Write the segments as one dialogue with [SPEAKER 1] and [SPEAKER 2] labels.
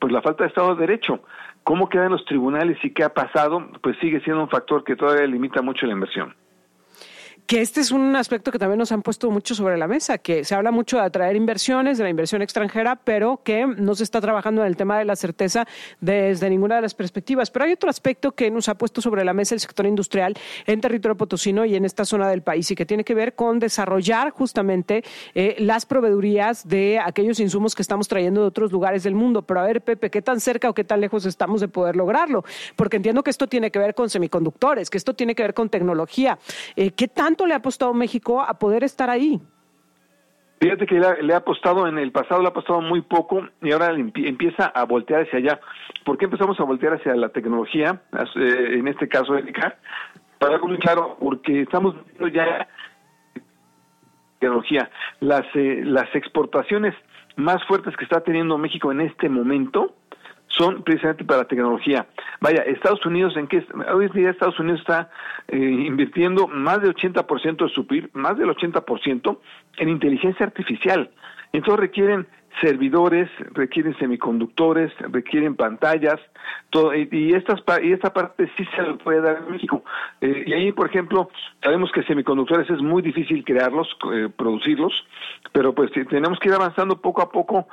[SPEAKER 1] pues la falta de Estado de Derecho. ¿Cómo quedan los tribunales y qué ha pasado? Pues sigue siendo un factor que todavía limita mucho la inversión.
[SPEAKER 2] Que este es un aspecto que también nos han puesto mucho sobre la mesa, que se habla mucho de atraer inversiones, de la inversión extranjera, pero que no se está trabajando en el tema de la certeza desde ninguna de las perspectivas. Pero hay otro aspecto que nos ha puesto sobre la mesa el sector industrial en territorio potosino y en esta zona del país, y que tiene que ver con desarrollar justamente las proveedurías de aquellos insumos que estamos trayendo de otros lugares del mundo. Pero a ver, Pepe, ¿qué tan cerca o qué tan lejos estamos de poder lograrlo? Porque entiendo que esto tiene que ver con semiconductores, que esto tiene que ver con tecnología. ¿Qué tanto le ha apostado México a poder estar ahí?
[SPEAKER 1] Fíjate que le ha apostado en el pasado, le ha apostado muy poco y ahora empieza a voltear hacia allá. ¿Por qué empezamos a voltear hacia la tecnología? En este caso, Erika, para algo muy claro, porque estamos viendo ya tecnología. Las exportaciones más fuertes que está teniendo México en este momento son precisamente para tecnología. Vaya, Estados Unidos, hoy en día Estados Unidos está invirtiendo más del 80% de su PIB, más del 80% en inteligencia artificial. Entonces requieren servidores, requieren semiconductores, requieren pantallas, todo, y esta parte sí se lo puede dar en México. Y ahí, por ejemplo, sabemos que semiconductores es muy difícil crearlos, producirlos, pero pues tenemos que ir avanzando poco a poco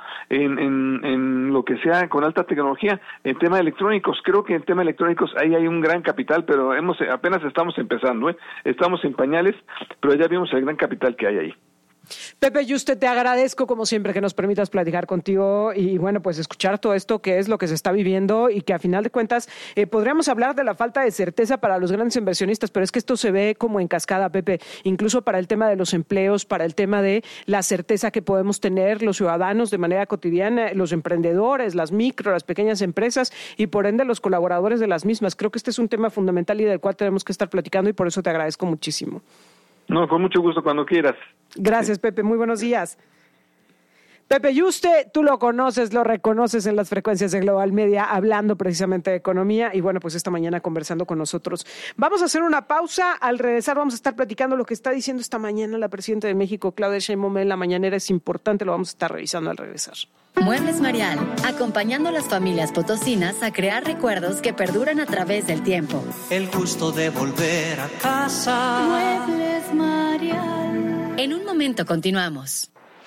[SPEAKER 1] en lo que sea con alta tecnología. En tema de electrónicos, creo que en tema de electrónicos ahí hay un gran capital, pero apenas estamos empezando, estamos en pañales, pero ya vimos el gran capital que hay ahí.
[SPEAKER 2] Pepe Yuste, te agradezco como siempre que nos permitas platicar contigo y bueno, pues escuchar todo esto que es lo que se está viviendo y que a final de cuentas podríamos hablar de la falta de certeza para los grandes inversionistas, pero es que esto se ve como en cascada, Pepe, incluso para el tema de los empleos, para el tema de la certeza que podemos tener los ciudadanos de manera cotidiana, los emprendedores, las las pequeñas empresas y por ende los colaboradores de las mismas. Creo que este es un tema fundamental y del cual tenemos que estar platicando y por eso te agradezco muchísimo.
[SPEAKER 1] No, con mucho gusto, cuando quieras.
[SPEAKER 2] Gracias, Pepe. Muy buenos días. Pepe Yuste, tú lo conoces, lo reconoces en las frecuencias de Global Media, hablando precisamente de economía y bueno, pues esta mañana conversando con nosotros. Vamos a hacer una pausa. Al regresar vamos a estar platicando lo que está diciendo esta mañana la presidenta de México, Claudia Sheinbaum, en la mañanera. Es importante, lo vamos a estar revisando al regresar.
[SPEAKER 3] Muebles Marial, acompañando a las familias potosinas a crear recuerdos que perduran a través del tiempo.
[SPEAKER 4] El gusto de volver a casa.
[SPEAKER 3] Muebles Marial. En un momento continuamos.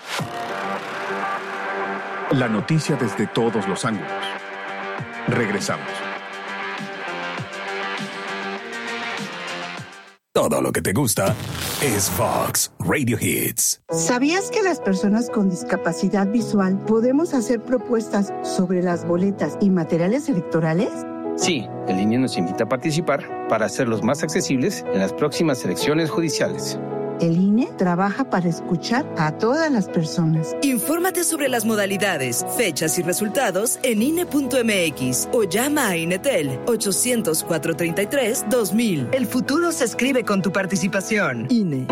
[SPEAKER 5] La noticia desde todos los ángulos. Regresamos. Todo lo que te gusta es Fox Radio Hits.
[SPEAKER 6] ¿Sabías que las personas con discapacidad visual podemos hacer propuestas sobre las boletas y materiales electorales?
[SPEAKER 7] Sí, el INE nos invita a participar para hacerlos más accesibles en las próximas elecciones judiciales.
[SPEAKER 6] El INE trabaja para escuchar a todas las personas.
[SPEAKER 8] Infórmate sobre las modalidades, fechas y resultados en INE.mx o llama a INETEL 800-433-2000. El futuro se escribe con tu participación. INE.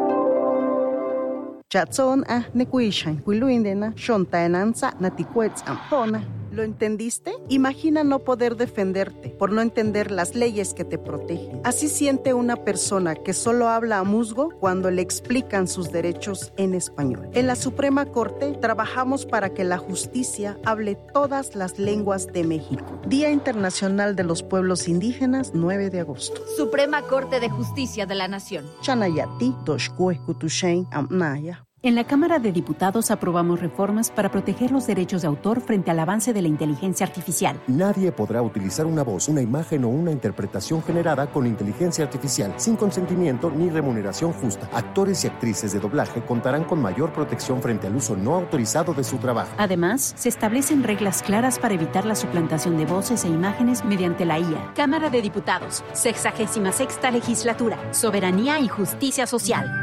[SPEAKER 6] ¿Lo entendiste? Imagina no poder defenderte por no entender las leyes que te protegen. Así siente una persona que solo habla a musgo cuando le explican sus derechos en español. En la Suprema Corte trabajamos para que la justicia hable todas las lenguas de México. Día Internacional de los Pueblos Indígenas, 9 de agosto.
[SPEAKER 9] Suprema Corte de Justicia de la Nación.
[SPEAKER 6] Chanayati, Toshkue, Kutushain, Amnaya.
[SPEAKER 10] En la Cámara de Diputados aprobamos reformas para proteger los derechos de autor frente al avance de la inteligencia artificial.
[SPEAKER 11] Nadie podrá utilizar una voz, una imagen o una interpretación generada con inteligencia artificial sin consentimiento ni remuneración justa. Actores y actrices de doblaje contarán con mayor protección frente al uso no autorizado de su trabajo.
[SPEAKER 10] Además, se establecen reglas claras para evitar la suplantación de voces e imágenes mediante la IA.
[SPEAKER 12] Cámara de Diputados, 66ª Legislatura, Soberanía y Justicia Social.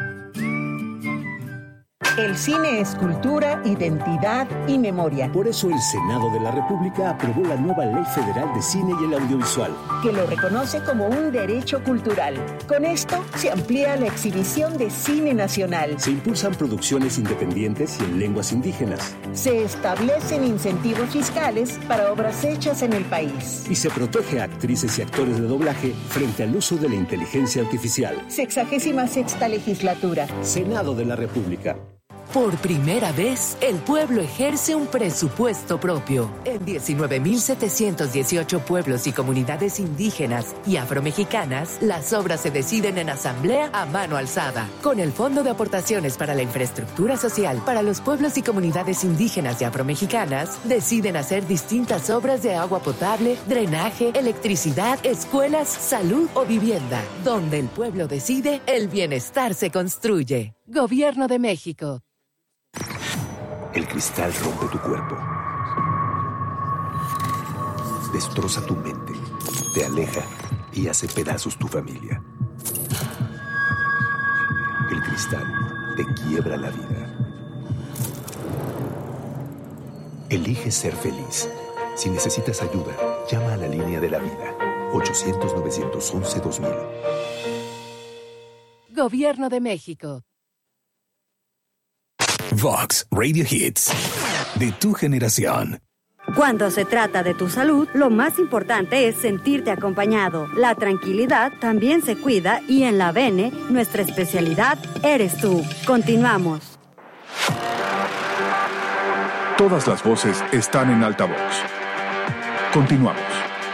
[SPEAKER 13] El cine es cultura, identidad y memoria.
[SPEAKER 14] Por eso el Senado de la República aprobó la nueva Ley Federal de Cine y el Audiovisual,
[SPEAKER 13] que lo reconoce como un derecho cultural. Con esto se amplía la exhibición de cine nacional.
[SPEAKER 14] Se impulsan producciones independientes y en lenguas indígenas.
[SPEAKER 13] Se establecen incentivos fiscales para obras hechas en el país.
[SPEAKER 14] Y se protege a actrices y actores de doblaje frente al uso de la inteligencia artificial.
[SPEAKER 13] 66ª Legislatura.
[SPEAKER 14] Senado de la República.
[SPEAKER 15] Por primera vez, el pueblo ejerce un presupuesto propio. En 19.718 pueblos y comunidades indígenas y afromexicanas, las obras se deciden en asamblea a mano alzada. Con el Fondo de Aportaciones para la Infraestructura Social para los pueblos y comunidades indígenas y afromexicanas, deciden hacer distintas obras de agua potable, drenaje, electricidad, escuelas, salud o vivienda. Donde el pueblo decide, el bienestar se construye. Gobierno de México.
[SPEAKER 16] El cristal rompe tu cuerpo, destroza tu mente, te aleja y hace pedazos tu familia. El cristal te quiebra la vida. Elige ser feliz. Si necesitas ayuda, llama a la línea de la vida. 800-911-2000.
[SPEAKER 15] Gobierno de México.
[SPEAKER 17] Vox Radio Hits, de tu generación.
[SPEAKER 18] Cuando se trata de tu salud, lo más importante es sentirte acompañado. La tranquilidad también se cuida y en la Bene, nuestra especialidad eres tú. Continuamos.
[SPEAKER 5] Todas las voces están en altavoz. Continuamos.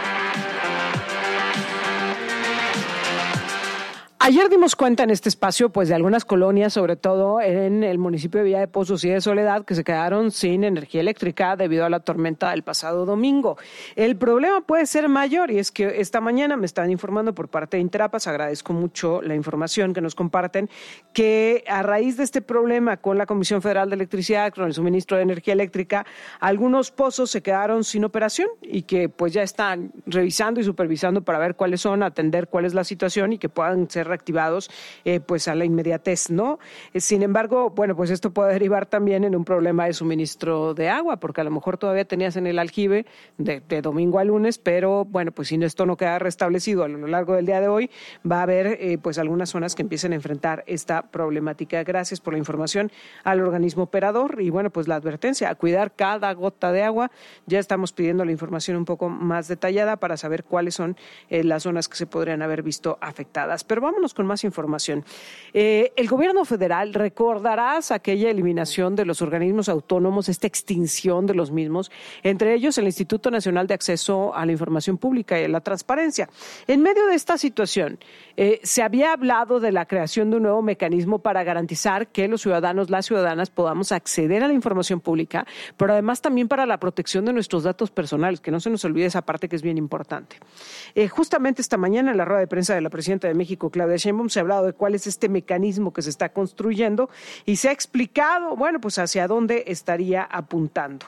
[SPEAKER 2] Ayer dimos cuenta en este espacio, pues, de algunas colonias, sobre todo en el municipio de Villa de Pozos y de Soledad, que se quedaron sin energía eléctrica debido a la tormenta del pasado domingo. El problema puede ser mayor, y es que esta mañana me están informando por parte de Interapas, agradezco mucho la información que nos comparten, que a raíz de este problema con la Comisión Federal de Electricidad, con el suministro de energía eléctrica, algunos pozos se quedaron sin operación y que pues ya están revisando y supervisando para ver cuáles son, atender cuál es la situación y que puedan ser reactivados pues a la inmediatez, ¿no? Sin embargo, bueno, pues esto puede derivar también en un problema de suministro de agua, porque a lo mejor todavía tenías en el aljibe de domingo a lunes, pero bueno, pues si esto no queda restablecido a lo largo del día de hoy, va a haber pues algunas zonas que empiecen a enfrentar esta problemática. Gracias por la información al organismo operador y bueno, pues la advertencia, a cuidar cada gota de agua. Ya estamos pidiendo la información un poco más detallada para saber cuáles son las zonas que se podrían haber visto afectadas. Pero vámonos con más información. El gobierno federal, recordarás aquella eliminación de los organismos autónomos, esta extinción de los mismos, entre ellos el Instituto Nacional de Acceso a la Información Pública y a la Transparencia. En medio de esta situación, se había hablado de la creación de un nuevo mecanismo para garantizar que los ciudadanos, las ciudadanas, podamos acceder a la información pública, pero además también para la protección de nuestros datos personales, que no se nos olvide esa parte que es bien importante. Justamente esta mañana en la rueda de prensa de la presidenta de México, Claudia Sheinbaum, se ha hablado de cuál es este mecanismo que se está construyendo y se ha explicado, bueno, pues hacia dónde estaría apuntando.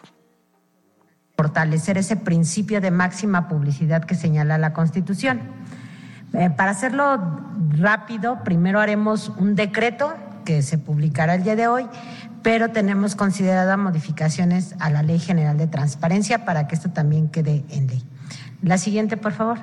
[SPEAKER 19] Fortalecer ese principio de máxima publicidad que señala la Constitución. Para hacerlo rápido, primero haremos un decreto que se publicará el día de hoy, pero tenemos consideradas modificaciones a la Ley General de Transparencia para que esto también quede en ley. La siguiente, por favor.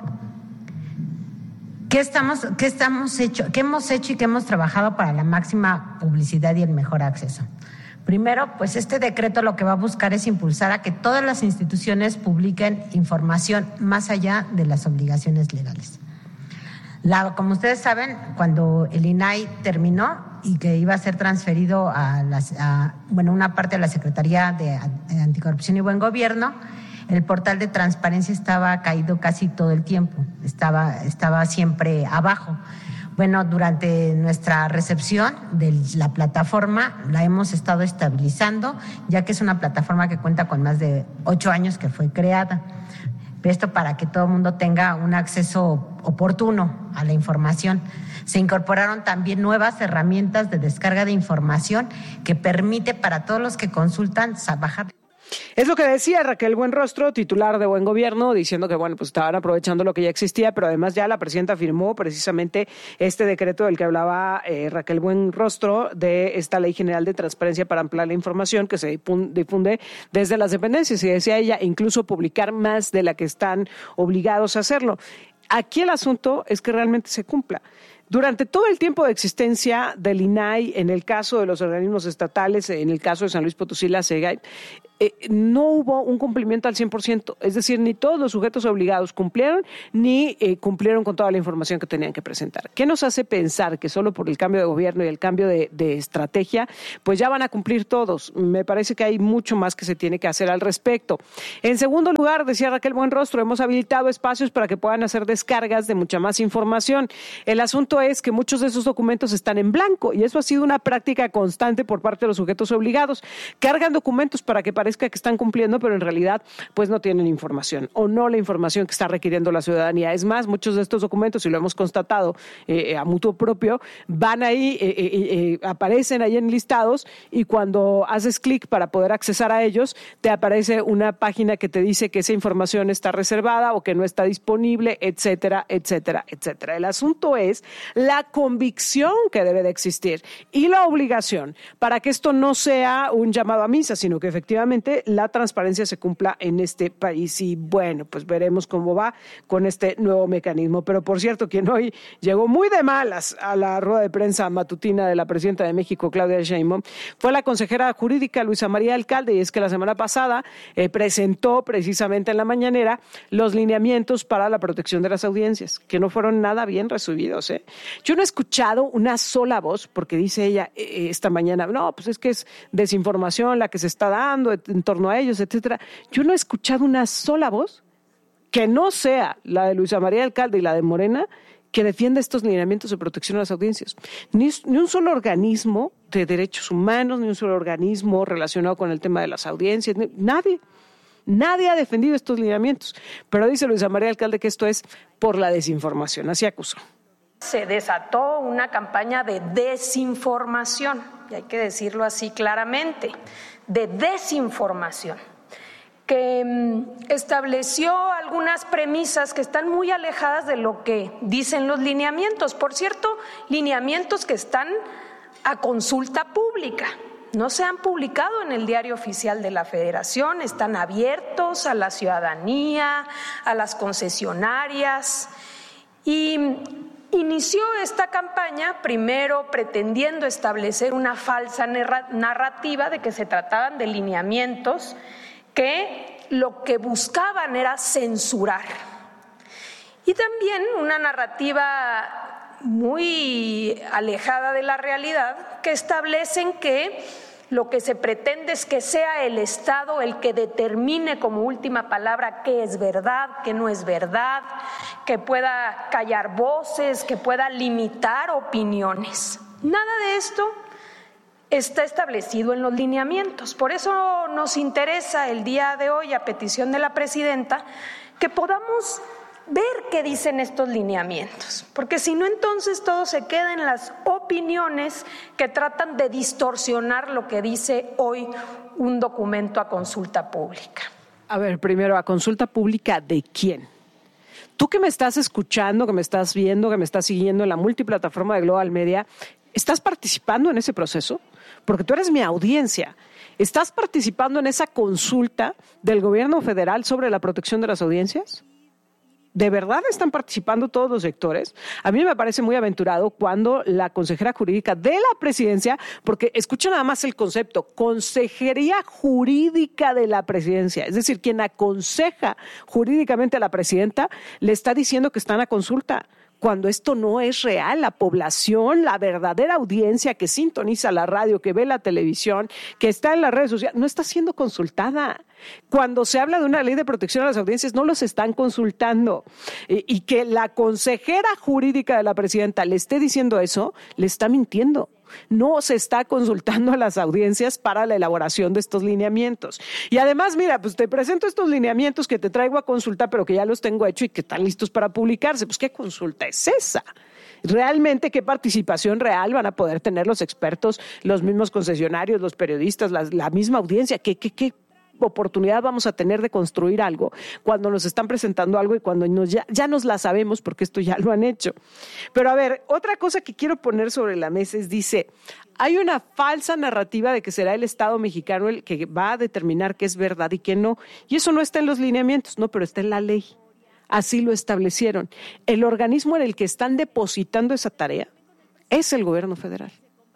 [SPEAKER 19] ¿Qué hemos hecho y qué hemos trabajado para la máxima publicidad y el mejor acceso? Primero, pues este decreto lo que va a buscar es impulsar a que todas las instituciones publiquen información más allá de las obligaciones legales. Como ustedes saben, cuando el INAI terminó y que iba a ser transferido a una parte de la Secretaría de Anticorrupción y Buen Gobierno, el portal de transparencia estaba caído casi todo el tiempo, estaba siempre abajo. Bueno, durante nuestra recepción de la plataforma la hemos estado estabilizando, ya que es una plataforma que cuenta con más de 8 años que fue creada. Esto para que todo el mundo tenga un acceso oportuno a la información. Se incorporaron también nuevas herramientas de descarga de información que permite para todos los que consultan bajar.
[SPEAKER 2] Es lo que decía Raquel Buenrostro, titular de Buen Gobierno, diciendo que bueno, pues estaban aprovechando lo que ya existía, pero además ya la presidenta firmó precisamente este decreto del que hablaba Raquel Buenrostro, de esta Ley General de Transparencia para ampliar la información que se difunde desde las dependencias, y decía ella, incluso publicar más de la que están obligados a hacerlo. Aquí el asunto es que realmente se cumpla. Durante todo el tiempo de existencia del INAI, en el caso de los organismos estatales, en el caso de San Luis Potosí, la SEGAI, no hubo un cumplimiento al 100%, es decir, ni todos los sujetos obligados cumplieron, ni cumplieron con toda la información que tenían que presentar. ¿Qué nos hace pensar que solo por el cambio de gobierno y el cambio de estrategia, pues ya van a cumplir todos? Me parece que hay mucho más que se tiene que hacer al respecto. En segundo lugar, decía Raquel Buenrostro, hemos habilitado espacios para que puedan hacer descargas de mucha más información. El asunto es que muchos de esos documentos están en blanco y eso ha sido una práctica constante por parte de los sujetos obligados. Cargan documentos para que parezca que están cumpliendo, pero en realidad pues no tienen información o no la información que está requiriendo la ciudadanía. Es más, muchos de estos documentos, y lo hemos constatado a mutuo propio, van ahí, aparecen ahí enlistados y cuando haces clic para poder accesar a ellos, te aparece una página que te dice que esa información está reservada o que no está disponible, etcétera, etcétera, etcétera. El asunto es la convicción que debe de existir y la obligación para que esto no sea un llamado a misa, sino que efectivamente la transparencia se cumpla en este país. Y bueno, pues veremos cómo va con este nuevo mecanismo. Pero por cierto, quien hoy llegó muy de malas a la rueda de prensa matutina de la presidenta de México, Claudia Sheinbaum, fue la consejera jurídica Luisa María Alcalde, y es que la semana pasada presentó precisamente en la mañanera los lineamientos para la protección de las audiencias, que no fueron nada bien recibidos. Yo no he escuchado una sola voz, porque dice ella esta mañana, no, pues es que es desinformación la que se está dando en torno a ellos, etcétera. Yo no he escuchado una sola voz que no sea la de Luisa María Alcalde y la de Morena que defienda estos lineamientos de protección a las audiencias. Ni un solo organismo de derechos humanos, ni un solo organismo relacionado con el tema de las audiencias, nadie ha defendido estos lineamientos. Pero dice Luisa María Alcalde que esto es por la desinformación, así acusó.
[SPEAKER 20] Se desató una campaña de desinformación, y hay que decirlo así claramente, de desinformación, que estableció algunas premisas que están muy alejadas de lo que dicen los lineamientos. Por cierto, lineamientos que están a consulta pública. No se han publicado en el Diario Oficial de la Federación, están abiertos a la ciudadanía, a las concesionarias. Y inició esta campaña primero pretendiendo establecer una falsa narrativa de que se trataban de lineamientos que lo que buscaban era censurar. Y también una narrativa muy alejada de la realidad que establecen que lo que se pretende es que sea el Estado el que determine como última palabra qué es verdad, qué no es verdad, que pueda callar voces, que pueda limitar opiniones. Nada de esto está establecido en los lineamientos. Por eso nos interesa el día de hoy, a petición de la presidenta, que podamos ver qué dicen estos lineamientos, porque si no, entonces todo se queda en las opiniones que tratan de distorsionar lo que dice hoy un documento a consulta pública.
[SPEAKER 2] A ver, primero, ¿a consulta pública de quién? Tú que me estás escuchando, que me estás viendo, que me estás siguiendo en la multiplataforma de Global Media, ¿estás participando en ese proceso? Porque tú eres mi audiencia. ¿Estás participando en esa consulta del gobierno federal sobre la protección de las audiencias? ¿De verdad están participando todos los sectores? A mí me parece muy aventurado cuando la consejera jurídica de la presidencia, porque escucha nada más el concepto, Consejería Jurídica de la Presidencia, es decir, quien aconseja jurídicamente a la presidenta, le está diciendo que están a consulta, cuando esto no es real. La población, la verdadera audiencia que sintoniza la radio, que ve la televisión, que está en las redes sociales, no está siendo consultada. Cuando se habla de una ley de protección a las audiencias, no los están consultando. Y que la consejera jurídica de la presidenta le esté diciendo eso, le está mintiendo. No se está consultando a las audiencias para la elaboración de estos lineamientos. Y además, mira, pues te presento estos lineamientos que te traigo a consulta, pero que ya los tengo hechos y que están listos para publicarse. Pues, ¿qué consulta es esa? ¿Realmente qué participación real van a poder tener los expertos, los mismos concesionarios, los periodistas, la misma audiencia? ¿Qué oportunidad vamos a tener de construir algo cuando nos están presentando algo y cuando ya nos la sabemos, porque esto ya lo han hecho? Pero a ver, otra cosa que quiero poner sobre la mesa es, dice, hay una falsa narrativa de que será el Estado mexicano el que va a determinar qué es verdad y qué no, y eso no está en los lineamientos, no, pero está en la ley. Así lo establecieron. El organismo en el que están depositando esa tarea es el gobierno federal.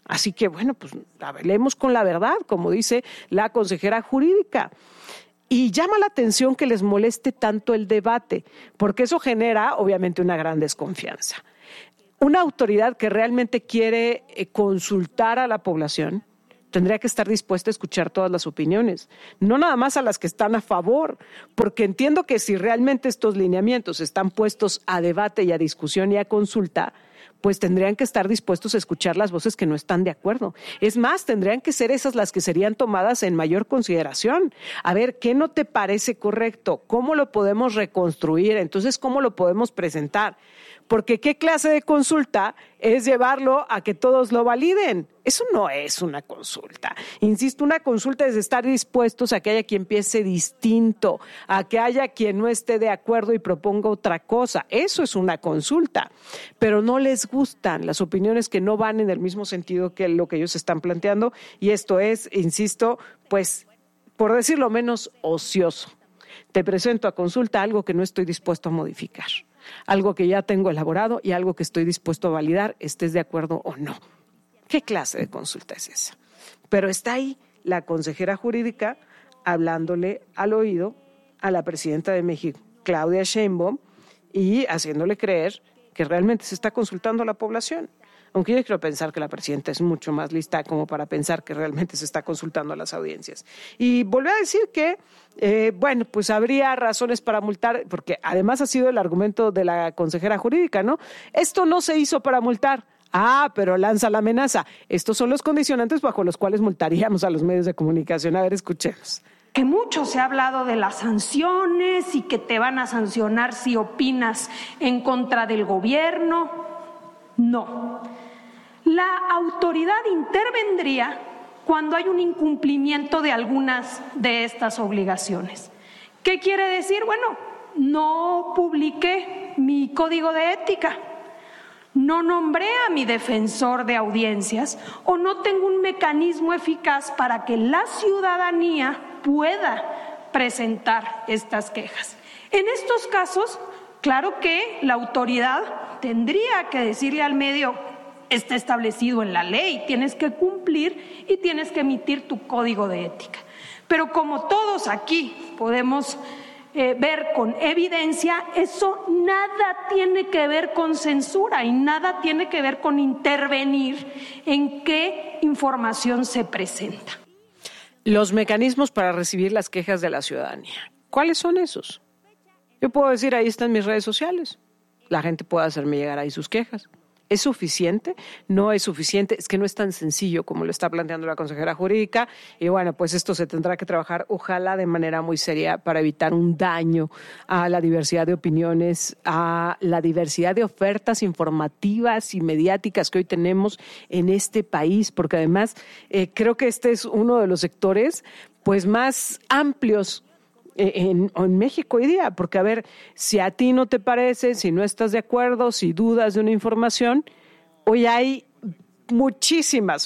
[SPEAKER 2] Así que, bueno, pues hablemos con la verdad, como dice la consejera jurídica. Y llama la atención que les moleste tanto el debate, porque eso genera, obviamente, una gran desconfianza. Una autoridad que realmente quiere consultar a la población tendría que estar dispuesta a escuchar todas las opiniones, no nada más a las que están a favor, porque entiendo que si realmente estos lineamientos están puestos a debate y a discusión y a consulta, pues tendrían que estar dispuestos a escuchar las voces que no están de acuerdo. Es más, tendrían que ser esas las que serían tomadas en mayor consideración. A ver, ¿qué no te parece correcto? ¿Cómo lo podemos reconstruir? Entonces, ¿cómo lo podemos presentar? Porque ¿qué clase de consulta es llevarlo a que todos lo validen? Eso no es una consulta. Insisto, una consulta es estar dispuestos a que haya quien piense distinto, a que haya quien no esté de acuerdo y proponga otra cosa. Eso es una consulta. Pero no les gustan las opiniones que no van en el mismo sentido que lo que ellos están planteando. Y esto es, insisto, pues, por decirlo menos, ocioso. Te presento a consulta algo que no estoy dispuesto a modificar, algo que ya tengo elaborado y algo que estoy dispuesto a validar, estés de acuerdo o no. ¿Qué clase de consulta es esa? Pero está ahí la consejera jurídica hablándole al oído a la presidenta de México, Claudia Sheinbaum, y haciéndole creer que realmente se está consultando a la población. Aunque yo quiero pensar que la presidenta es mucho más lista como para pensar que realmente se está consultando a las audiencias. Y volví a decir que, bueno, pues habría razones para multar, porque además ha sido el argumento de la consejera jurídica, ¿no? Esto no se hizo para multar. Ah, pero lanza la amenaza. Estos son los condicionantes bajo los cuales multaríamos a los medios de comunicación. A ver, escuchemos.
[SPEAKER 20] Que mucho se ha hablado de las sanciones y que te van a sancionar si opinas en contra del gobierno. No. La autoridad intervendría cuando hay un incumplimiento de algunas de estas obligaciones. ¿Qué quiere decir? Bueno, no publiqué mi código de ética, no nombré a mi defensor de audiencias o no tengo un mecanismo eficaz para que la ciudadanía pueda presentar estas quejas. En estos casos, claro que la autoridad tendría que decirle al medio: está establecido en la ley, tienes que cumplir y tienes que emitir tu código de ética. Pero como todos aquí podemos ver con evidencia, eso nada tiene que ver con censura y nada tiene que ver con intervenir en qué información se presenta.
[SPEAKER 2] Los mecanismos para recibir las quejas de la ciudadanía, ¿cuáles son esos? Yo puedo decir, ahí están mis redes sociales. La gente puede hacerme llegar ahí sus quejas. ¿Es suficiente? No es suficiente. Es que no es tan sencillo como lo está planteando la consejera jurídica. Y bueno, pues esto se tendrá que trabajar, ojalá de manera muy seria, para evitar un daño a la diversidad de opiniones, a la diversidad de ofertas informativas y mediáticas que hoy tenemos en este país. Porque además creo que este es uno de los sectores pues más amplios en México hoy día, porque a ver, si a ti no te parece, si no estás de acuerdo, si dudas de una información, hoy hay muchísimas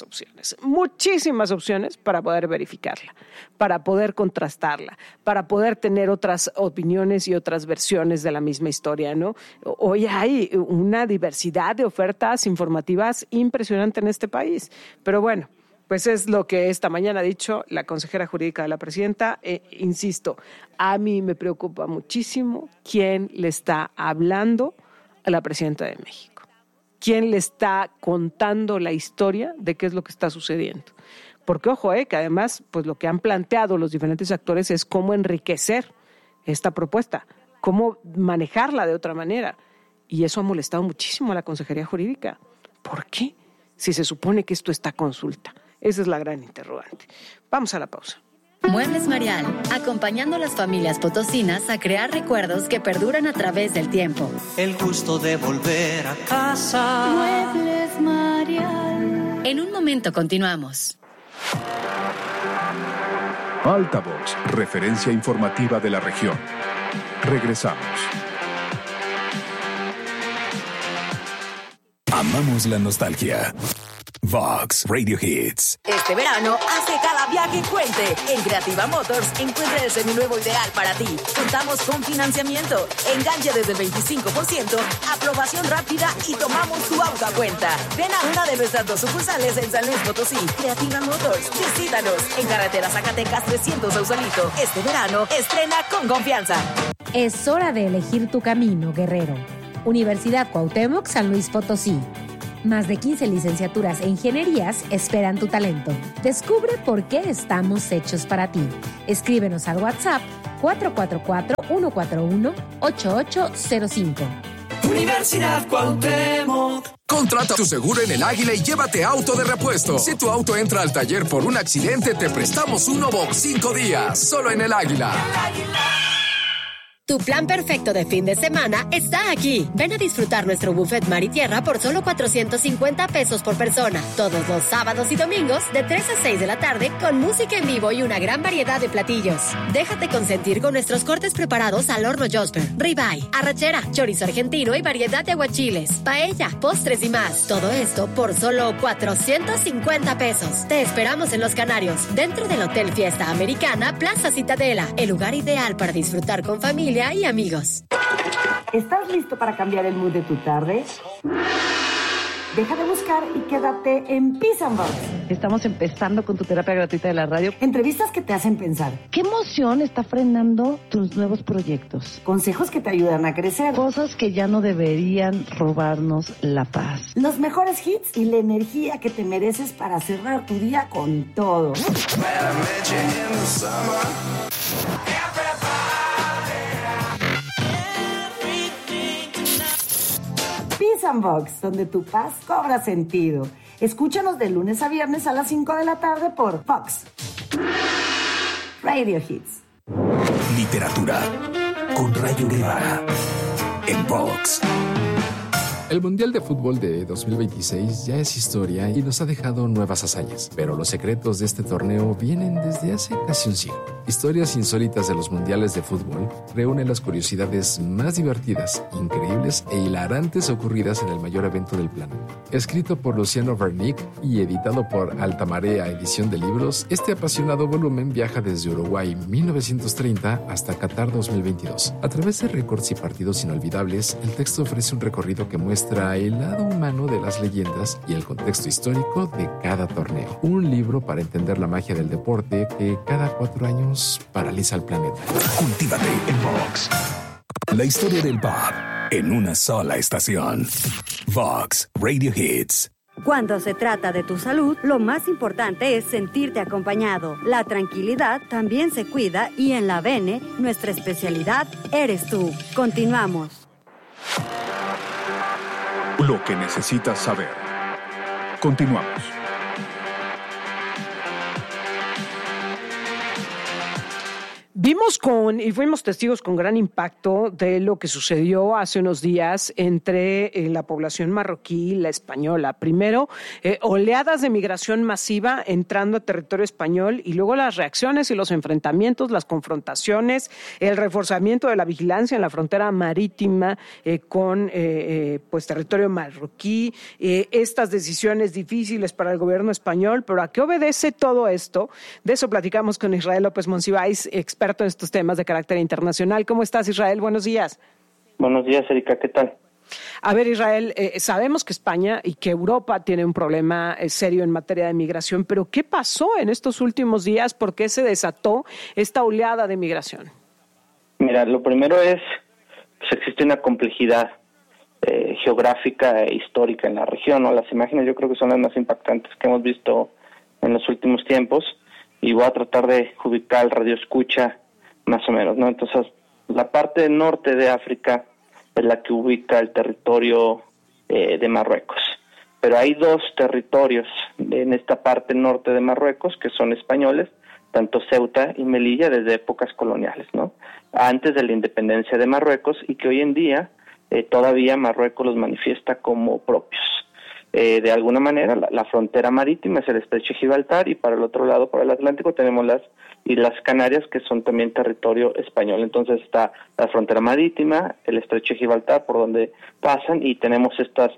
[SPEAKER 2] opciones para poder verificarla, para poder contrastarla, para poder tener otras opiniones y otras versiones de la misma historia, ¿no? Hoy hay una diversidad de ofertas informativas impresionante en este país, pero bueno, pues es lo que esta mañana ha dicho la consejera jurídica de la presidenta. Insisto, a mí me preocupa muchísimo quién le está hablando a la presidenta de México, quién le está contando la historia de qué es lo que está sucediendo. Porque, ojo, que además pues lo que han planteado los diferentes actores es cómo enriquecer esta propuesta, cómo manejarla de otra manera. Y eso ha molestado muchísimo a la consejería jurídica. ¿Por qué? Si se supone que esto está a consulta. Esa es la gran interrogante. Vamos a la pausa.
[SPEAKER 3] Muebles Marial, acompañando a las familias potosinas a crear recuerdos que perduran a través del tiempo.
[SPEAKER 4] El gusto de volver a casa.
[SPEAKER 3] Muebles Marial. En un momento continuamos.
[SPEAKER 5] Altavoz, referencia informativa de la región. Regresamos.
[SPEAKER 17] Amamos la nostalgia. Vox Radio Hits.
[SPEAKER 21] Este verano, hace cada viaje cuente. En Creativa Motors, encuentra el seminuevo ideal para ti. Contamos con financiamiento, enganche desde el 25%, aprobación rápida y tomamos tu auto a cuenta. Ven a una de nuestras 2 sucursales en San Luis Potosí. Creativa Motors, visítanos en carretera Zacatecas 300 Sausalito. Este verano, estrena con confianza.
[SPEAKER 22] Es hora de elegir tu camino, guerrero. Universidad Cuauhtémoc, San Luis Potosí. Más de 15 licenciaturas e ingenierías esperan tu talento. Descubre por qué estamos hechos para ti. Escríbenos al WhatsApp 444-141-8805.
[SPEAKER 4] Universidad Cuauhtémoc.
[SPEAKER 23] Contrata tu seguro en El Águila y llévate auto de repuesto. Si tu auto entra al taller por un accidente, te prestamos uno por 5 días. Solo en El Águila.
[SPEAKER 3] Tu plan perfecto de fin de semana está aquí. Ven a disfrutar nuestro buffet mar y tierra por solo 450 pesos por persona. Todos los sábados y domingos de 3 a 6 de la tarde con música en vivo y una gran variedad de platillos. Déjate consentir con nuestros cortes preparados al horno Josper, ribeye, arrachera, chorizo argentino y variedad de aguachiles, paella, postres y más. Todo esto por solo 450 pesos. Te esperamos en Los Canarios, dentro del Hotel Fiesta Americana Plaza Citadela, el lugar ideal para disfrutar con familia y amigos.
[SPEAKER 24] ¿Estás listo para cambiar el mood de tu tarde? Deja de buscar y quédate en Peace and Box.
[SPEAKER 25] Estamos empezando con tu terapia gratuita de la radio.
[SPEAKER 24] Entrevistas que te hacen pensar.
[SPEAKER 25] ¿Qué emoción está frenando tus nuevos proyectos?
[SPEAKER 24] Consejos que te ayudan a crecer.
[SPEAKER 25] Cosas que ya no deberían robarnos la paz.
[SPEAKER 24] Los mejores hits y la energía que te mereces para cerrar tu día con todo. Peace and Box, donde tu paz cobra sentido. Escúchanos de lunes a viernes a las 5 de la tarde por Fox Radio Hits.
[SPEAKER 17] Literatura con Rayo Guevara en Vox.
[SPEAKER 26] El Mundial de Fútbol de 2026 ya es historia y nos ha dejado nuevas hazañas, pero los secretos de este torneo vienen desde hace casi un siglo. Historias insólitas de los mundiales de fútbol reúnen las curiosidades más divertidas, increíbles e hilarantes ocurridas en el mayor evento del planeta. Escrito por Luciano Vernick y editado por Altamarea Edición de Libros, este apasionado volumen viaja desde Uruguay 1930 hasta Qatar 2022. A través de récords y partidos inolvidables, el texto ofrece un recorrido que muestra el lado humano de las leyendas y el contexto histórico de cada torneo. Un libro para entender la magia del deporte que cada 4 años paraliza al planeta.
[SPEAKER 17] Cultívate en Vox. La historia del pop en una sola estación. Vox Radio Hits.
[SPEAKER 18] Cuando se trata de tu salud, lo más importante es sentirte acompañado. La tranquilidad también se cuida y en la Bene, nuestra especialidad eres tú. Continuamos.
[SPEAKER 5] Lo que necesitas saber. Continuamos.
[SPEAKER 2] Vimos y fuimos testigos con gran impacto de lo que sucedió hace unos días entre la población marroquí y la española. Primero, oleadas de migración masiva entrando a territorio español y luego las reacciones y los enfrentamientos, las confrontaciones, el reforzamiento de la vigilancia en la frontera marítima con territorio marroquí, estas decisiones difíciles para el gobierno español. Pero ¿a qué obedece todo esto? De eso platicamos con Israel López Monsiváis, experto en estos temas de carácter internacional. ¿Cómo estás, Israel? Buenos días.
[SPEAKER 27] Buenos días, Erika. ¿Qué tal?
[SPEAKER 2] A ver, Israel, sabemos que España y que Europa tiene un problema serio en materia de migración, pero ¿qué pasó en estos últimos días? ¿Por qué se desató esta oleada de migración?
[SPEAKER 27] Mira, lo primero es que existe una complejidad geográfica e histórica en la región, ¿no? Las imágenes yo creo que son las más impactantes que hemos visto en los últimos tiempos y voy a tratar de ubicar el radioescucha más o menos, ¿no? Entonces, la parte norte de África es la que ubica el territorio de Marruecos. Pero hay 2 territorios en esta parte norte de Marruecos que son españoles, tanto Ceuta y Melilla desde épocas coloniales, ¿no? Antes de la independencia de Marruecos y que hoy en día todavía Marruecos los manifiesta como propios. De alguna manera, la frontera marítima es el estrecho de Gibraltar y para el otro lado, por el Atlántico, tenemos las Islas Canarias, que son también territorio español. Entonces está la frontera marítima, el estrecho de Gibraltar, por donde pasan, y tenemos estas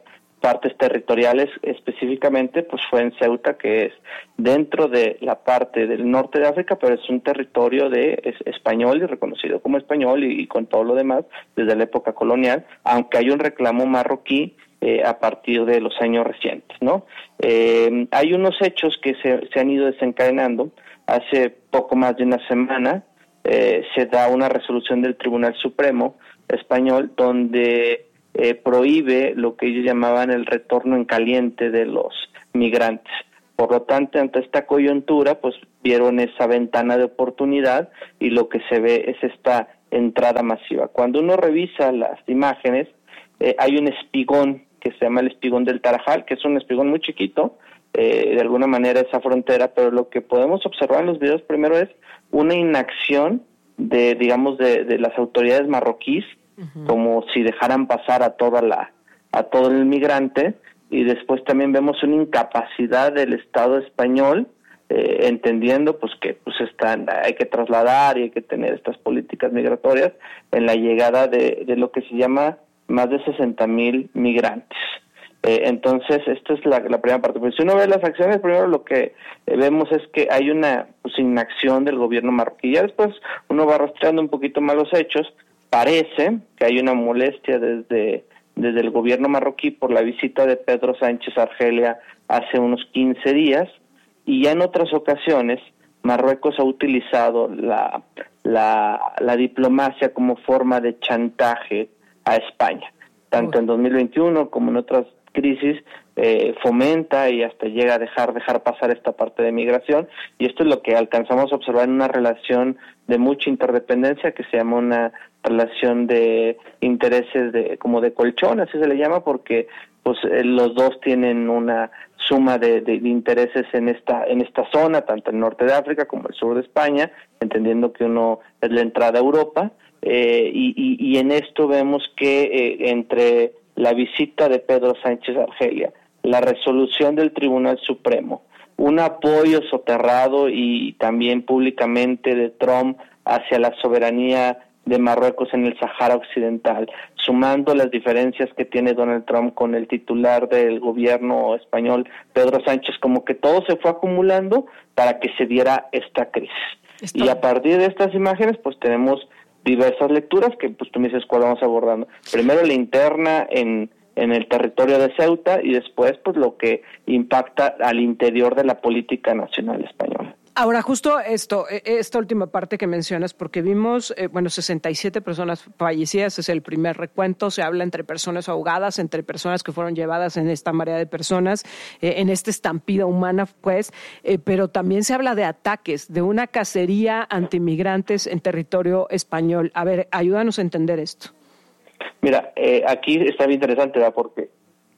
[SPEAKER 27] partes territoriales, específicamente pues fue en Ceuta, que es dentro de la parte del norte de África, pero es un territorio es español y reconocido como español y con todo lo demás desde la época colonial, aunque hay un reclamo marroquí a partir de los años recientes, ¿no? Hay unos hechos que se han ido desencadenando. Hace poco más de una semana se da una resolución del Tribunal Supremo español donde prohíbe lo que ellos llamaban el retorno en caliente de los migrantes. Por lo tanto, ante esta coyuntura, pues vieron esa ventana de oportunidad y lo que se ve es esta entrada masiva. Cuando uno revisa las imágenes, hay un espigón que se llama el espigón del Tarajal, que es un espigón muy chiquito, de alguna manera esa frontera, pero lo que podemos observar en los videos primero es una inacción de las autoridades marroquíes, como si dejaran pasar a todo el migrante, y después también vemos una incapacidad del Estado español, entendiendo pues que pues hay que trasladar y hay que tener estas políticas migratorias en la llegada de lo que se llama más de 60,000 migrantes. Entonces, esta es la primera parte. Pero si uno ve las acciones, primero lo que vemos es que hay una inacción del gobierno marroquí. Ya después uno va rastreando un poquito más los hechos. Parece que hay una molestia desde el gobierno marroquí por la visita de Pedro Sánchez a Argelia hace unos 15 días, y ya en otras ocasiones Marruecos ha utilizado la diplomacia como forma de chantaje a España. Tanto en 2021 como en otras crisis fomenta y hasta llega a dejar pasar esta parte de migración, y esto es lo que alcanzamos a observar en una relación de mucha interdependencia que se llama una relación de intereses como de colchón, así se le llama, porque pues los dos tienen una suma de intereses en esta zona, tanto el norte de África como el sur de España, entendiendo que uno es la entrada a Europa, y en esto vemos que entre la visita de Pedro Sánchez a Argelia, la resolución del Tribunal Supremo, un apoyo soterrado y también públicamente de Trump hacia la soberanía de Marruecos en el Sahara Occidental, sumando las diferencias que tiene Donald Trump con el titular del gobierno español, Pedro Sánchez, como que todo se fue acumulando para que se diera esta crisis. Y a partir de estas imágenes, pues tenemos diversas lecturas que pues tú me dices cuál vamos abordando. Primero la interna en el territorio de Ceuta y después pues lo que impacta al interior de la política nacional española.
[SPEAKER 2] Ahora, justo esta última parte que mencionas, porque vimos, 67 personas fallecidas, es el primer recuento, se habla entre personas ahogadas, entre personas que fueron llevadas en esta marea de personas, en esta estampida humana, pues, pero también se habla de ataques, de una cacería antimigrantes en territorio español. A ver, ayúdanos a entender esto.
[SPEAKER 27] Mira, aquí está bien interesante, ¿verdad? Porque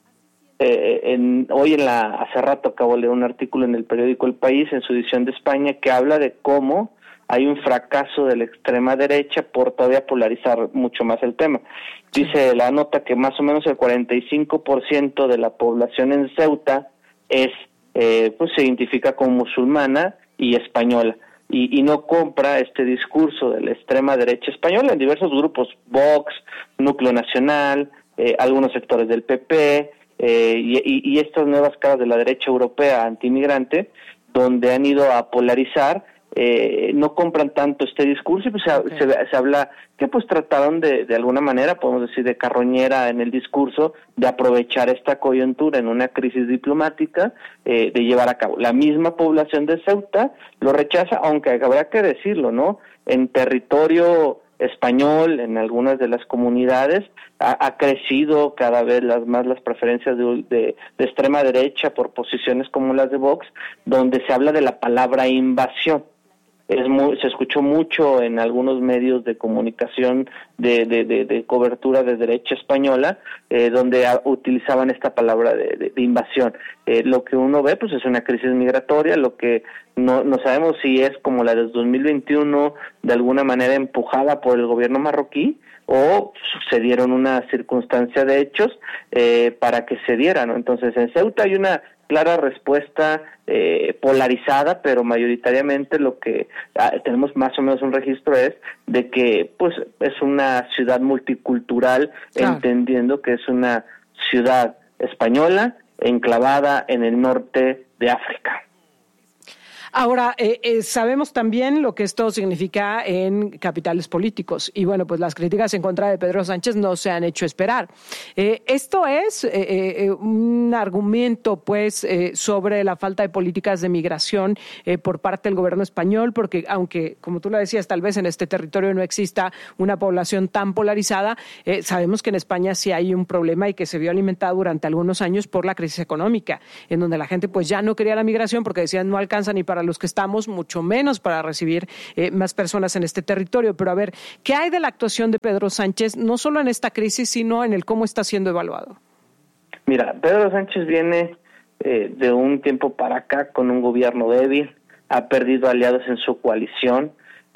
[SPEAKER 27] hace rato acabo de leer un artículo en el periódico El País, en su edición de España, que habla de cómo hay un fracaso de la extrema derecha por todavía polarizar mucho más el tema. Dice la nota que más o menos el 45% de la población en Ceuta se identifica como musulmana y española, y no compra este discurso de la extrema derecha española en diversos grupos, Vox, Núcleo Nacional, algunos sectores del PP, y estas nuevas caras de la derecha europea antimigrante, donde han ido a polarizar, no compran tanto este discurso, y pues se habla que pues trataron de alguna manera, podemos decir, de carroñera en el discurso, de aprovechar esta coyuntura en una crisis diplomática, de llevar a cabo. La misma población de Ceuta lo rechaza, aunque habrá que decirlo, ¿no? En territorio español, en algunas de las comunidades, ha crecido cada vez más las preferencias de extrema derecha por posiciones como las de Vox, donde se habla de la palabra invasión. Se escuchó mucho en algunos medios de comunicación de cobertura de derecha española, donde utilizaban esta palabra de invasión. Lo que uno ve pues es una crisis migratoria, lo que no sabemos si es como la del 2021, de alguna manera empujada por el gobierno marroquí, o sucedieron una circunstancia de hechos para que se diera, ¿no? Entonces en Ceuta hay una clara respuesta polarizada, pero mayoritariamente lo que tenemos más o menos un registro es de que pues es una ciudad multicultural, entendiendo que es una ciudad española enclavada en el norte de África.
[SPEAKER 2] Ahora, sabemos también lo que esto significa en capitales políticos y bueno, pues las críticas en contra de Pedro Sánchez no se han hecho esperar. Esto es un argumento pues sobre la falta de políticas de migración por parte del gobierno español, porque aunque, como tú lo decías, tal vez en este territorio no exista una población tan polarizada, sabemos que en España sí hay un problema y que se vio alimentado durante algunos años por la crisis económica, en donde la gente pues ya no quería la migración porque decían no alcanza ni para los que estamos, mucho menos para recibir más personas en este territorio. Pero a ver, ¿qué hay de la actuación de Pedro Sánchez, no solo en esta crisis, sino en el cómo está siendo evaluado?
[SPEAKER 27] Mira, Pedro Sánchez viene de un tiempo para acá con un gobierno débil, ha perdido aliados en su coalición.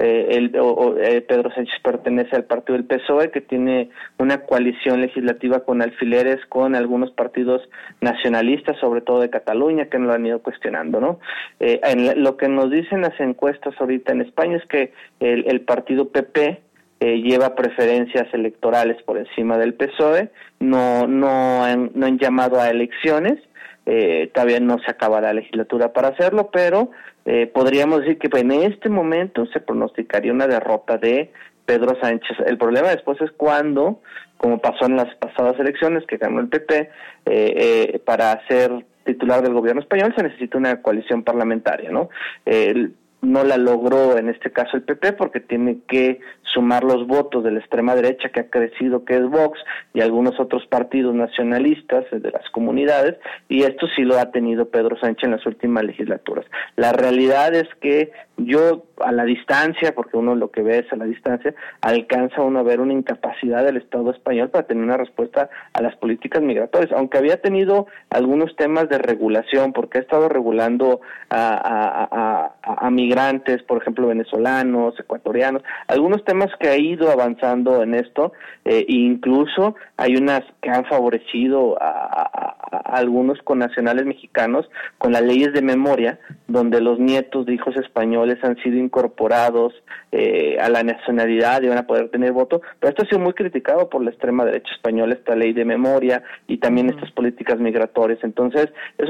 [SPEAKER 27] Pedro Sánchez pertenece al partido del PSOE, que tiene una coalición legislativa con alfileres con algunos partidos nacionalistas, sobre todo de Cataluña, que no lo han ido cuestionando, ¿no? Lo que nos dicen las encuestas ahorita en España es que el partido PP lleva preferencias electorales por encima del PSOE, no han llamado a elecciones. Todavía no se acaba la legislatura para hacerlo, pero podríamos decir que en este momento se pronosticaría una derrota de Pedro Sánchez. El problema después es cuando, como pasó en las pasadas elecciones que ganó el PP, para ser titular del gobierno español se necesita una coalición parlamentaria, ¿no? No la logró en este caso el PP porque tiene que sumar los votos de la extrema derecha que ha crecido, que es Vox, y algunos otros partidos nacionalistas de las comunidades, y esto sí lo ha tenido Pedro Sánchez en las últimas legislaturas. La realidad es que yo a la distancia, porque uno lo que ve es a la distancia, alcanza uno a ver una incapacidad del Estado español para tener una respuesta a las políticas migratorias, aunque había tenido algunos temas de regulación, porque ha estado regulando a migrantes, por ejemplo, venezolanos, ecuatorianos, algunos temas que ha ido avanzando en esto, e incluso hay unas que han favorecido a algunos connacionales mexicanos con las leyes de memoria, donde los nietos de hijos españoles han sido incorporados a la nacionalidad y van a poder tener voto, pero esto ha sido muy criticado por la extrema derecha española, esta ley de memoria y también estas políticas migratorias. Entonces, es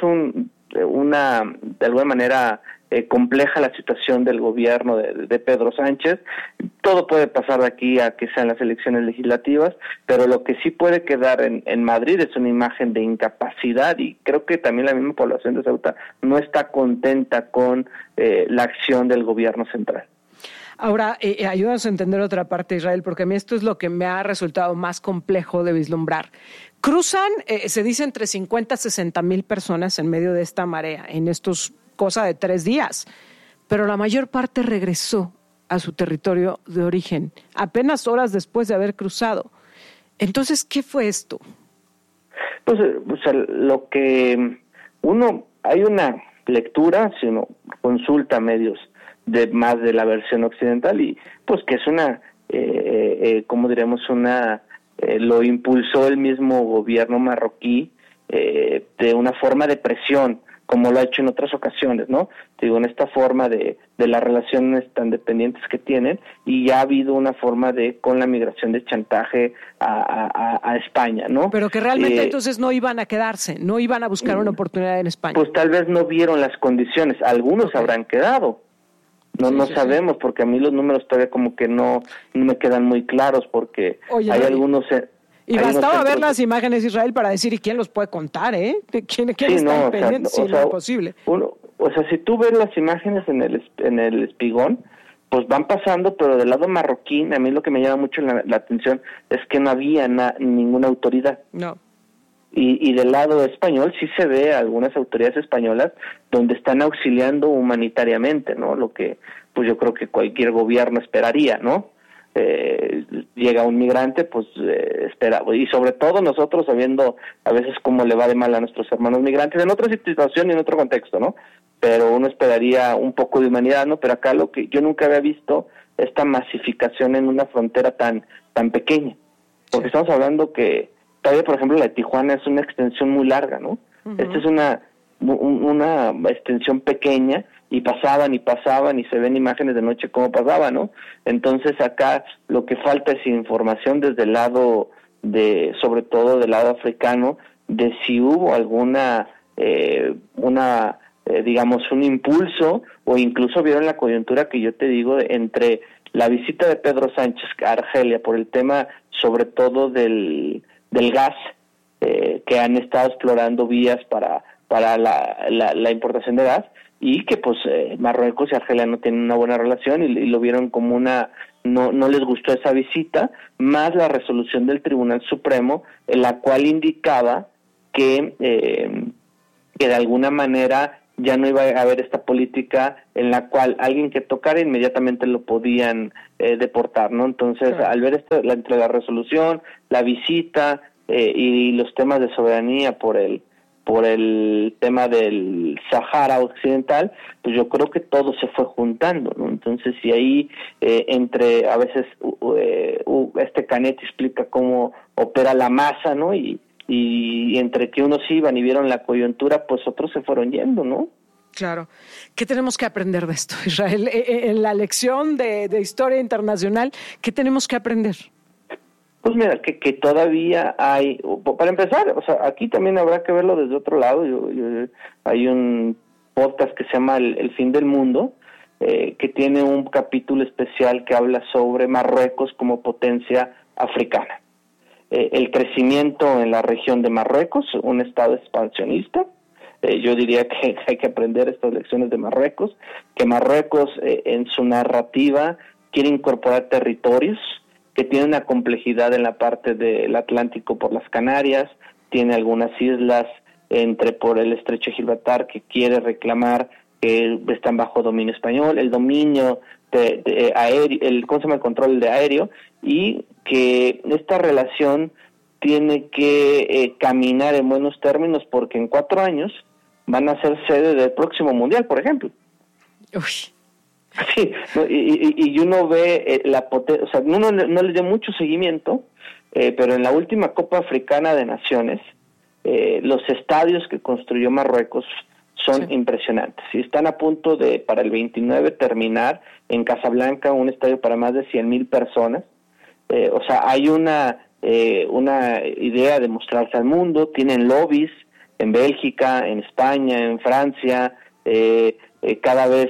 [SPEAKER 27] una de alguna manera compleja la situación del gobierno de Pedro Sánchez. Todo puede pasar de aquí a que sean las elecciones legislativas, pero lo que sí puede quedar en Madrid es una imagen de incapacidad, y creo que también la misma población de Ceuta no está contenta con la acción del gobierno central.
[SPEAKER 2] Ahora, ayúdanos a entender otra parte, Israel, porque a mí esto es lo que me ha resultado más complejo de vislumbrar. Cruzan, se dice, entre 50 a 60 mil personas en medio de esta marea, en estos cosa de 3 días, pero la mayor parte regresó a su territorio de origen, apenas horas después de haber cruzado. Entonces, ¿qué fue esto?
[SPEAKER 27] Pues, o sea, lo que hay una lectura, si uno consulta medios más de la versión occidental, y pues que es ¿cómo diremos? Lo impulsó el mismo gobierno marroquí de una forma de presión, como lo ha hecho en otras ocasiones, ¿no? Digo, en esta forma de las relaciones tan dependientes que tienen, y ya ha habido una forma con la migración de chantaje a España, ¿no?
[SPEAKER 2] Pero que realmente entonces no iban a quedarse, no iban a buscar una oportunidad en España.
[SPEAKER 27] Pues tal vez no vieron las condiciones, algunos habrán quedado. No sabemos, porque a mí los números todavía como que no me quedan muy claros, porque hay algunos...
[SPEAKER 2] Y bastaba ver las imágenes de Israel para decir, ¿y quién los puede contar, ¿Quién está pendiente? Sí, no es posible.
[SPEAKER 27] Si tú ves las imágenes en el espigón, pues van pasando, pero del lado marroquí, a mí lo que me llama mucho la atención es que no había ninguna autoridad.
[SPEAKER 2] No.
[SPEAKER 27] Y del lado español sí se ve a algunas autoridades españolas donde están auxiliando humanitariamente, ¿no? Lo que pues yo creo que cualquier gobierno esperaría, ¿no? Llega un migrante, pues espera, y sobre todo nosotros sabiendo a veces cómo le va de mal a nuestros hermanos migrantes en otra situación y en otro contexto, ¿no? Pero uno esperaría un poco de humanidad, ¿no? Pero acá lo que yo nunca había visto, esta masificación en una frontera tan pequeña, porque estamos hablando que todavía, por ejemplo, la de Tijuana es una extensión muy larga, ¿no? Uh-huh. Esta es una extensión pequeña, y pasaban y se ven imágenes de noche cómo pasaba, ¿no? Entonces acá lo que falta es información desde el lado sobre todo del lado africano, de si hubo alguna digamos un impulso, o incluso vieron la coyuntura que yo te digo entre la visita de Pedro Sánchez a Argelia por el tema sobre todo del gas, que han estado explorando vías para la importación de gas, y que pues Marruecos y Argelia no tienen una buena relación y lo vieron como no les gustó esa visita, más la resolución del Tribunal Supremo en la cual indicaba que de alguna manera ya no iba a haber esta política en la cual alguien que tocara inmediatamente lo podían deportar, ¿no? Entonces, claro, al ver entre la resolución, la visita y los temas de soberanía por el tema del Sahara Occidental, pues yo creo que todo se fue juntando, ¿no? Entonces, si ahí a veces Canetti explica cómo opera la masa, ¿no? Y entre que unos iban y vieron la coyuntura, pues otros se fueron yendo, ¿no?
[SPEAKER 2] Claro. ¿Qué tenemos que aprender de esto, Israel? En la lección de historia internacional, ¿qué tenemos que aprender?
[SPEAKER 27] Pues mira, que todavía hay, para empezar, o sea, aquí también habrá que verlo desde otro lado. Hay un podcast que se llama El Fin del Mundo, que tiene un capítulo especial que habla sobre Marruecos como potencia africana. El crecimiento en la región de Marruecos, un estado expansionista. Yo diría que hay que aprender estas lecciones de Marruecos, que Marruecos en su narrativa quiere incorporar territorios, que tiene una complejidad en la parte del Atlántico por las Canarias, tiene algunas islas por el estrecho de Gibraltar que quiere reclamar que están bajo dominio español, el dominio de aéreo, el control de aéreo, y que esta relación tiene que caminar en buenos términos porque en 4 años van a ser sede del próximo mundial, por ejemplo.
[SPEAKER 2] Uy.
[SPEAKER 27] Sí, y uno ve la potencia, o sea, uno no le dio mucho seguimiento, pero en la última Copa Africana de Naciones, los estadios que construyó Marruecos son impresionantes, y están a punto de, para el 29, terminar en Casablanca un estadio para más de 100,000 personas. O sea, hay una idea de mostrarse al mundo, tienen lobbies en Bélgica, en España, en Francia, cada vez